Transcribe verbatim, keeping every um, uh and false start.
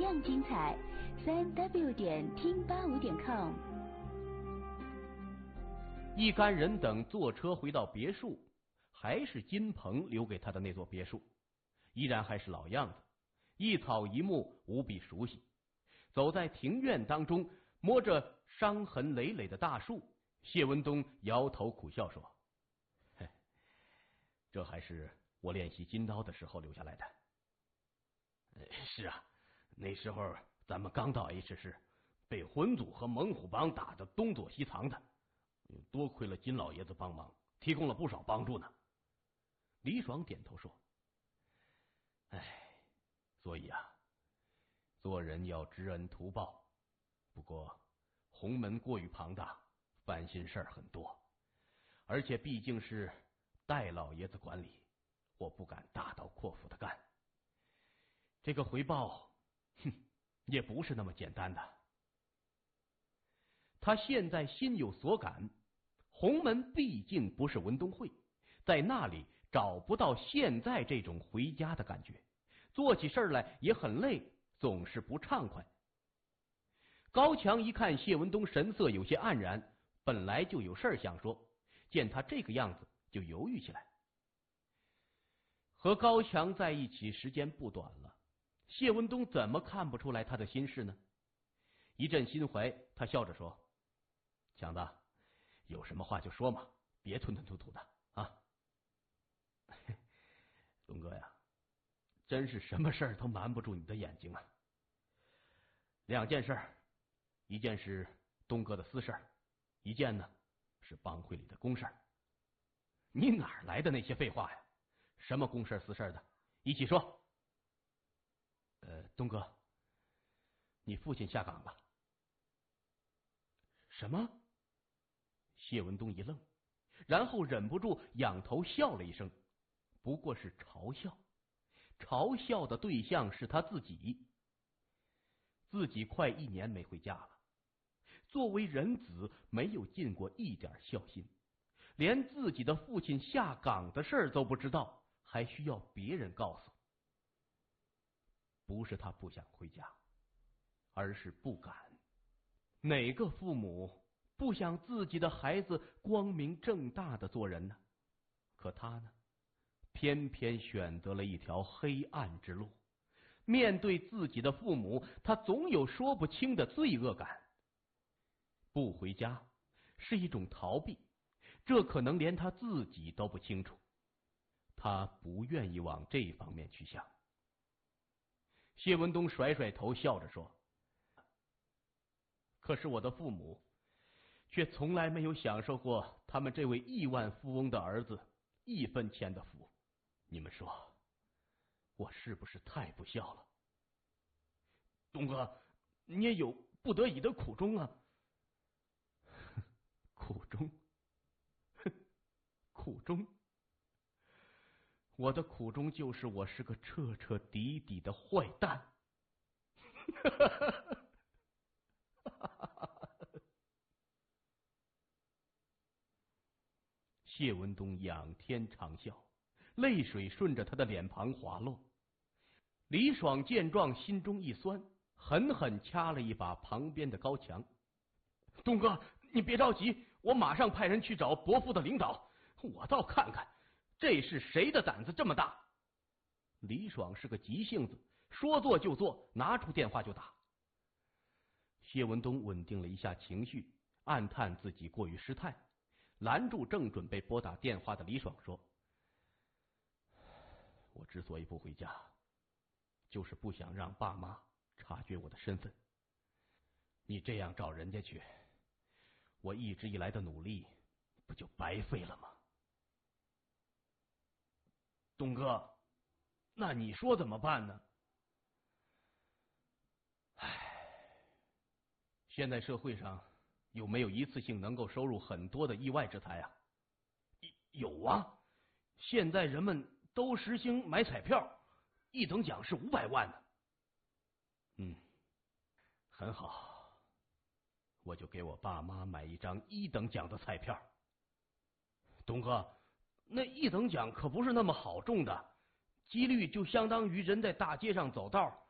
样精彩。三 w 点听八五点 com。 一干人等坐车回到别墅，还是金鹏留给他的那座别墅，依然还是老样子，一草一木无比熟悉。走在庭院当中，摸着伤痕累累的大树，谢文东摇头苦笑说：“嘿，这还是我练习金刀的时候留下来的。”“是啊，那时候咱们刚到 H 市，被混组和猛虎帮打得东躲西藏的，多亏了金老爷子帮忙，提供了不少帮助呢。”李爽点头说：“哎，所以啊，做人要知恩图报。不过洪门过于庞大，烦心事儿很多，而且毕竟是戴老爷子管理，我不敢大刀阔斧的干。这个回报，哼，也不是那么简单的。”他现在心有所感，洪门毕竟不是文东会，在那里找不到现在这种回家的感觉，做起事来也很累，总是不畅快。高强一看谢文东神色有些黯然，本来就有事想说，见他这个样子就犹豫起来。和高强在一起时间不短了，谢文东怎么看不出来他的心事呢？一阵心怀，他笑着说：“强子，有什么话就说嘛，别吞吞吐吐的啊。”“东哥呀，真是什么事儿都瞒不住你的眼睛啊。两件事，一件是东哥的私事，一件呢是帮会里的公事。你哪来的那些废话呀？什么公事私事的，一起说。”“呃，东哥，你父亲下岗了。”“什么？”谢文东一愣，然后忍不住仰头笑了一声，不过是嘲笑，嘲笑的对象是他自己。自己快一年没回家了，作为人子没有尽过一点孝心，连自己的父亲下岗的事都不知道，还需要别人告诉。不是他不想回家，而是不敢。哪个父母不想自己的孩子光明正大的做人呢？可他呢，偏偏选择了一条黑暗之路。面对自己的父母，他总有说不清的罪恶感。不回家是一种逃避，这可能连他自己都不清楚。他不愿意往这方面去想。谢文东甩甩头，笑着说：“可是我的父母却从来没有享受过他们这位亿万富翁的儿子一分钱的福。你们说我是不是太不孝了？”“东哥，你也有不得已的苦衷啊。”“苦衷？哼，苦衷？我的苦衷就是我是个彻彻底底的坏蛋。”谢文东仰天长啸，泪水顺着他的脸庞滑落。李爽见状，心中一酸，狠狠掐了一把旁边的高强。“东哥，你别着急，我马上派人去找伯父的领导，我倒看看这是谁的胆子这么大。”李爽是个急性子，说做就做，拿出电话就打。谢文东稳定了一下情绪，暗叹自己过于失态，拦住正准备拨打电话的李爽说：“我之所以不回家，就是不想让爸妈察觉我的身份。你这样找人家去，我一直以来的努力不就白费了吗？”“东哥，那你说怎么办呢？”“唉，现在社会上有没有一次性能够收入很多的意外之财啊？”“有啊，现在人们都实行买彩票，一等奖是五百万呢。”“嗯，很好，我就给我爸妈买一张一等奖的彩票。”“东哥，那一等奖可不是那么好中的，几率就相当于人在大街上走道，